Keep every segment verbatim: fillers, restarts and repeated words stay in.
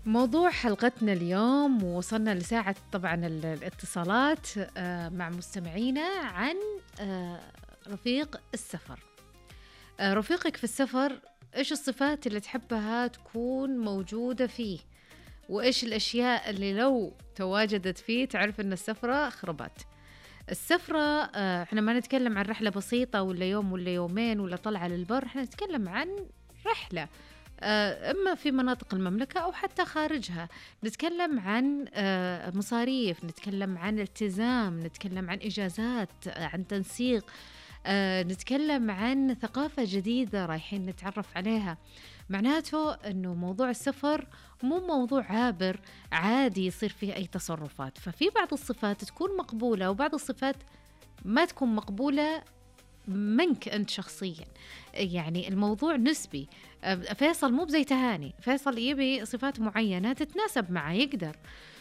موضوع حلقتنا اليوم وصلنا لساعة طبعا ال- الاتصالات آه، مع مستمعينا عن آه، رفيق السفر. آه، رفيقك في السفر، إيش الصفات اللي تحبها تكون موجودة فيه؟ وإيش الأشياء اللي لو تواجدت فيه تعرف أن السفرة خربت؟ السفرة آه، احنا ما نتكلم عن رحلة بسيطة ولا يوم ولا يومين ولا طلعة للبر، احنا نتكلم عن رحلة آه، إما في مناطق المملكة أو حتى خارجها. نتكلم عن آه، مصاريف، نتكلم عن التزام، نتكلم عن إجازات، آه، عن تنسيق، آه، نتكلم عن ثقافة جديدة رايحين نتعرف عليها. معناته أنه موضوع السفر مو موضوع عابر عادي يصير فيه أي تصرفات، ففي بعض الصفات تكون مقبولة وبعض الصفات ما تكون مقبولة منك أنت شخصيا. يعني الموضوع نسبي. أه، فيصل مو بزي تهاني، فيصل يبي صفات معينة تتناسب معه يقدر،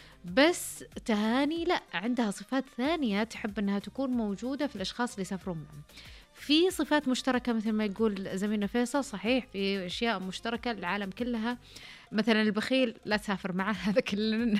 بس تهاني لا، عندها صفات ثانية تحب أنها تكون موجودة في الأشخاص اللي يسافرون معهم. في صفات مشتركة مثل ما يقول زميلنا فيصل، صحيح في أشياء مشتركة للعالم كلها. مثلا البخيل لا تسافر معه، هذا كلن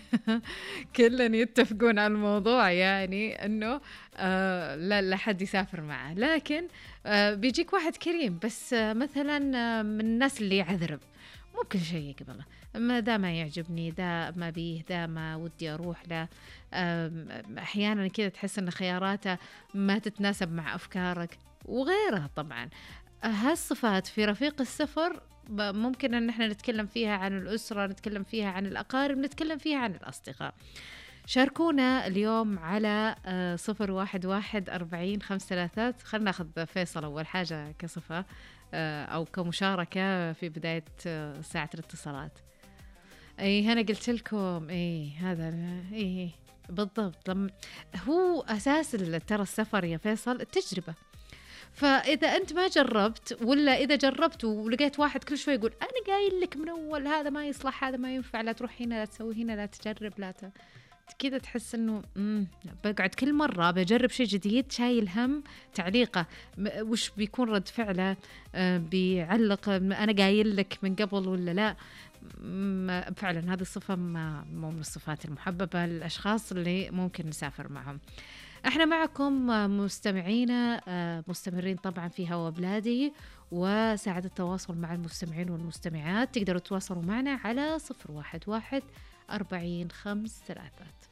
كلن يتفقون على الموضوع، يعني انه آه لا لا حد يسافر معه. لكن آه بيجيك واحد كريم بس آه مثلا آه من الناس اللي يعذرب، مو كل شيء يقبله، ما دا ما يعجبني، دا ما بيه، دا ما ودي اروح له. آم، احيانا كذا تحس ان خياراته ما تتناسب مع افكارك وغيرها. طبعا هالصفات في رفيق السفر ب- ممكن ان احنا نتكلم فيها عن الأسرة، نتكلم فيها عن الأقارب، نتكلم فيها عن الأصدقاء. شاركونا اليوم على آه، صفر واحد واحد أربعين خمس ثلاثات. خلنا ناخذ فيصل أول حاجة كصفة آه، أو كمشاركة في بداية آه، ساعة الاتصالات. أي أنا قلت لكم أي هذا أي بالضبط. لم هو أساس ال- ترى السفر يا فيصل التجربة. فإذا أنت ما جربت، ولا إذا جربت ولقيت واحد كل شوي يقول أنا قايل لك من أول هذا ما يصلح، هذا ما ينفع، لا تروح هنا، لا تسوي هنا، لا تجرب، لا ت... كذا تحس إنه امم بقعد كل مرة بجرب شيء جديد شايل هم تعليقه. م- وش بيكون رد فعله؟ آه بيعلق م- أنا قايل لك من قبل ولا لا؟ م- فعلا هذه الصفة ما مو من الصفات المحببة للأشخاص اللي ممكن نسافر معهم. احنا معكم مستمعينا آه، مستمرين طبعا في هوا بلادي، وساعة التواصل مع المستمعين والمستمعات تقدروا تتواصلوا معنا على صفر واحد واحد أربعين خمس ثلاثات.